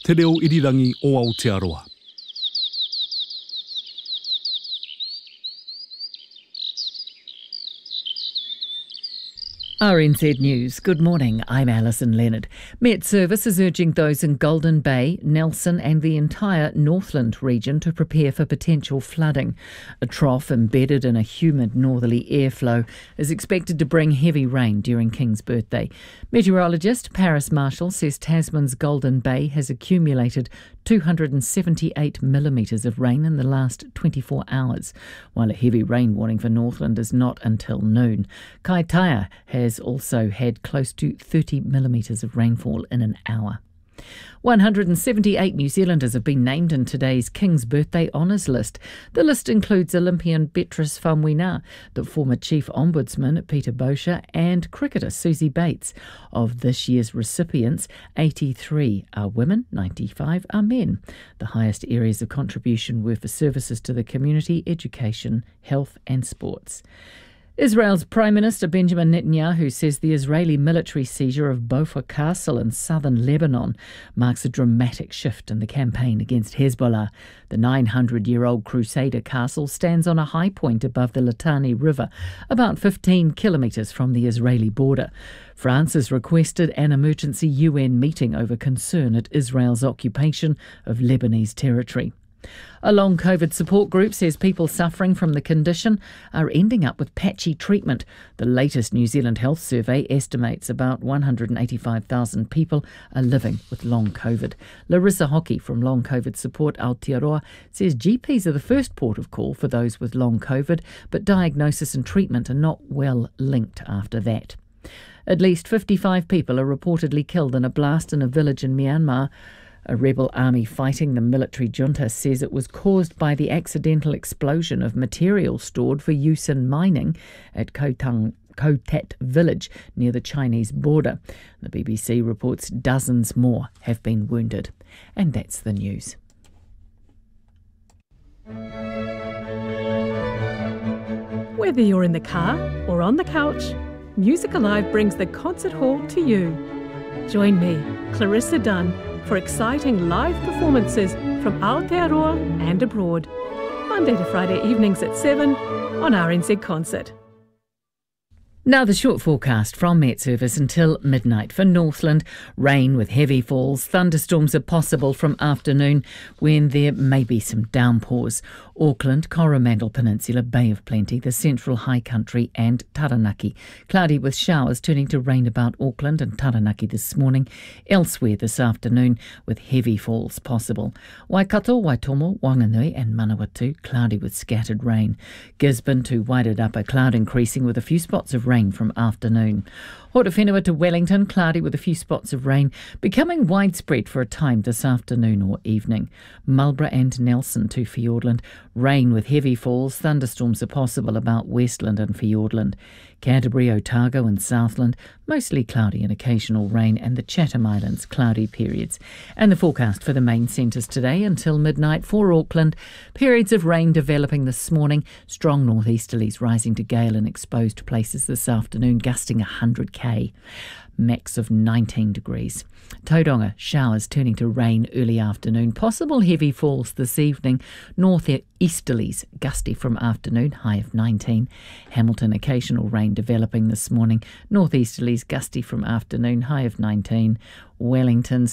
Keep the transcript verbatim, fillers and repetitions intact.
te reo irirangi o Aotearoa. R N Z News. Good morning, I'm Alison Leonard. Met Service is urging those in Golden Bay, Nelson and the entire Northland region to prepare for potential flooding. A trough embedded in a humid northerly airflow is expected to bring heavy rain during King's birthday. Meteorologist Paris Marshall says Tasman's Golden Bay has accumulated two hundred seventy-eight millimetres of rain in the last twenty-four hours, while a heavy rain warning for Northland is not until noon. Kaitaia has also had close to thirty millimetres of rainfall in an hour. one hundred seventy-eight New Zealanders have been named in today's King's Birthday Honours list. The list includes Olympian Beatrice Faumuina, the former Chief Ombudsman Peter Boscher and cricketer Susie Bates. Of this year's recipients, eighty-three are women, ninety-five are men. The highest areas of contribution were for services to the community, education, health and sports. Israel's Prime Minister Benjamin Netanyahu says the Israeli military seizure of Bofar Castle in southern Lebanon marks a dramatic shift in the campaign against Hezbollah. The nine hundred year old Crusader castle stands on a high point above the Litani River, about fifteen kilometres from the Israeli border. France has requested an emergency U N meeting over concern at Israel's occupation of Lebanese territory. A long COVID support group says people suffering from the condition are ending up with patchy treatment. The latest New Zealand Health Survey estimates about one hundred eighty-five thousand people are living with long COVID. Larissa Hockey from Long COVID Support Aotearoa says G Ps are the first port of call for those with long COVID, but diagnosis and treatment are not well linked after that. At least fifty-five people are reportedly killed in a blast in a village in Myanmar. A rebel army fighting the military junta says it was caused by the accidental explosion of material stored for use in mining at Kotang Kotat village near the Chinese border. The B B C reports dozens more have been wounded. And that's the news. Whether you're in the car or on the couch, Music Alive brings the concert hall to you. Join me, Clarissa Dunn, for exciting live performances from Aotearoa and abroad. Monday to Friday evenings at seven on R N Z Concert. Now the short forecast from Met Service until midnight. For Northland, rain with heavy falls. Thunderstorms are possible from afternoon when there may be some downpours. Auckland, Coromandel Peninsula, Bay of Plenty, the Central High Country and Taranaki. Cloudy with showers turning to rain about Auckland and Taranaki this morning. Elsewhere this afternoon with heavy falls possible. Waikato, Waitomo, Wanganui and Manawatu, cloudy with scattered rain. Gisborne to Wairarapa, cloud increasing with a few spots of rain from afternoon. Hortowhenua to Wellington, cloudy with a few spots of rain, becoming widespread for a time this afternoon or evening. Marlborough and Nelson to Fiordland, rain with heavy falls, thunderstorms are possible about Westland and Fiordland. Canterbury, Otago and Southland, mostly cloudy and occasional rain, and the Chatham Islands, cloudy periods. And the forecast for the main centres today until midnight for Auckland, periods of rain developing this morning, strong northeasterlies rising to gale in exposed places this afternoon, gusting one hundred k. Max of nineteen degrees. Tauranga, showers turning to rain early afternoon. Possible heavy falls this evening. North easterlies, gusty from afternoon, high of nineteen. Hamilton, occasional rain developing this morning. Northeasterlies, gusty from afternoon, high of nineteen. Wellington,